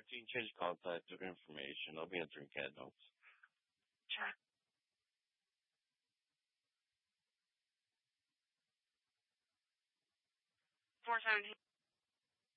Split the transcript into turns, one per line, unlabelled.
13, change contact of information. I'll be entering CAD notes.
Check. 417.